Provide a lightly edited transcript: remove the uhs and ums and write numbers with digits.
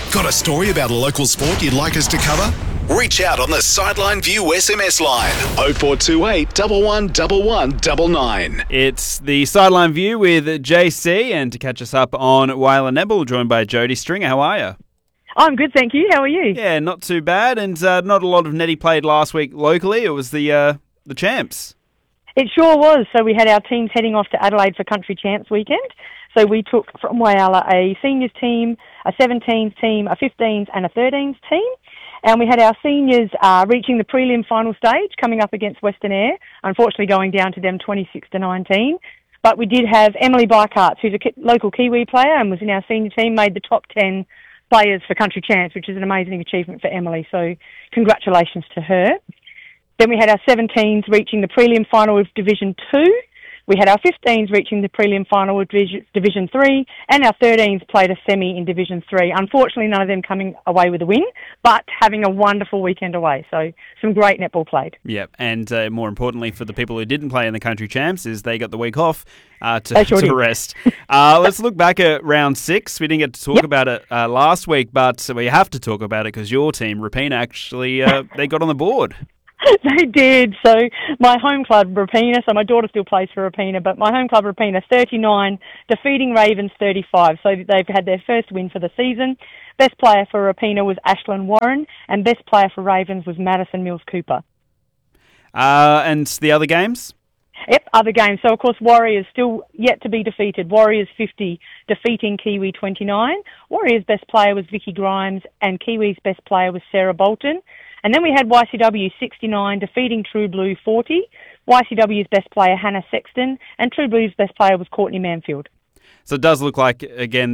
Got a story about a local sport you'd like us to cover? Reach out on the Sideline View SMS line 0428 111199. It's the Sideline View with JC, and to catch us up on Wayla Nebel, joined by Jodie Stringer. How are you? I'm good, thank you. How are you? Yeah, not too bad, and not a lot of netty played last week locally. It was the champs. It sure was. So we had our teams heading off to Adelaide for Country Champs weekend. So we took from Whyalla a seniors team, a 17s team, a 15s and a 13s team. And we had our seniors reaching the prelim final stage, coming up against Western Air, unfortunately going down to them 26-19. But we did have Emily Bycarts, who's a local Kiwi player and was in our senior team, made the top 10 players for Country Champs, which is an amazing achievement for Emily. So congratulations to her. Then we had our 17s reaching the prelim final of Division 2. We had our 15s reaching the prelim final of Division 3, and our 13s played a semi in Division 3. Unfortunately, none of them coming away with a win, but having a wonderful weekend away. So some great netball played. Yep, and more importantly for the people who didn't play in the Country Champs is they got the week off to rest. Let's look back at round 6. We didn't get to talk about it last week, but we have to talk about it because your team, Rapina, actually they got on the board. They did. So my home club, Rapina, so my daughter still plays for Rapina, but my home club, Rapina, 39, defeating Ravens 35. So they've had their first win for the season. Best player for Rapina was Ashlyn Warren, and best player for Ravens was Madison Mills Cooper. And the other games? Yep, other games. So, of course, Warriors still yet to be defeated. Warriors 50, defeating Kiwi 29. Warriors' best player was Vicky Grimes, and Kiwi's best player was Sarah Bolton. And then we had YCW 69, defeating True Blue 40. YCW's best player, Hannah Sexton, and True Blue's best player was Courtney Manfield. So it does look like, again,